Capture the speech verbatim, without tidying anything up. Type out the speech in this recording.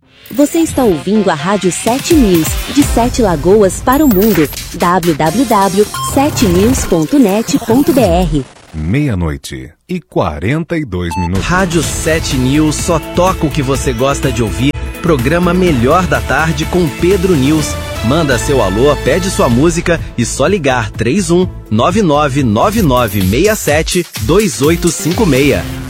Você está ouvindo a Rádio sete News, de Sete Lagoas para o mundo. w w w ponto sete news ponto net ponto b r. Meia-noite e quarenta e dois minutos. Rádio sete News só toca o que você gosta de ouvir. Programa Melhor da Tarde com Pedro News. Manda seu alô, pede sua música e só ligar três um nove nove nove nove seis sete dois oito cinco seis.